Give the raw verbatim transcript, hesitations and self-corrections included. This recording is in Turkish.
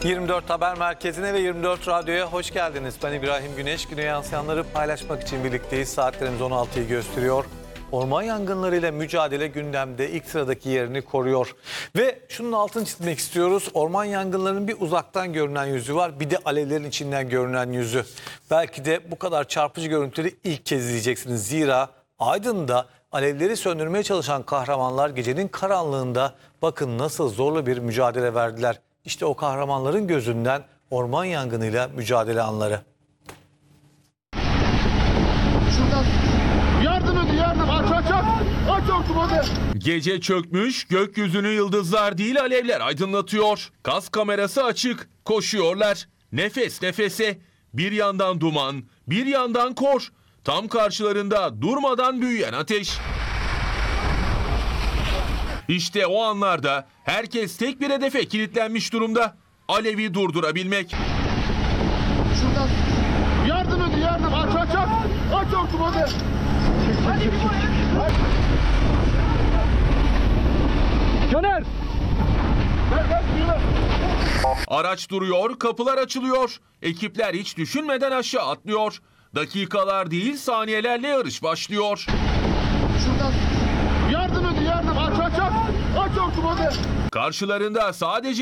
yirmi dört Haber Merkezi'ne ve yirmi dört Radyo'ya hoş geldiniz. Ben İbrahim Güneş. Güne yansıyanları paylaşmak için birlikteyiz. Saatlerimiz on altıyı gösteriyor. Orman yangınlarıyla mücadele gündemde ilk sıradaki yerini koruyor. Ve şunun altını çizmek istiyoruz. Orman yangınlarının bir uzaktan görünen yüzü var. Bir de alevlerin içinden görünen yüzü. Belki de bu kadar çarpıcı görüntüleri ilk kez izleyeceksiniz. Zira Aydın'da alevleri söndürmeye çalışan kahramanlar gecenin karanlığında bakın nasıl zorlu bir mücadele verdiler. İşte o kahramanların gözünden orman yangınıyla mücadele anları. Şuradan yardım edin, yardım, aç aç aç aç hortumu hadi. Gece çökmüş, gökyüzünü yıldızlar değil alevler aydınlatıyor. Gaz kamerası açık, koşuyorlar. Nefes nefese, bir yandan duman, bir yandan kor. Tam karşılarında durmadan büyüyen ateş. İşte o anlarda herkes tek bir hedefe kilitlenmiş durumda. Alevi durdurabilmek. Şuradan yardım edin, yardım, aç aç aç aç hortumu hadi. Hadi bir boy. Caner. Ver ver ver. Araç duruyor, kapılar açılıyor. Ekipler hiç düşünmeden aşağı atlıyor. Dakikalar değil saniyelerle yarış başlıyor. Şuradan yardım edin, yardım, aç aç aç aç hortumu hadi. Karşılarında sadece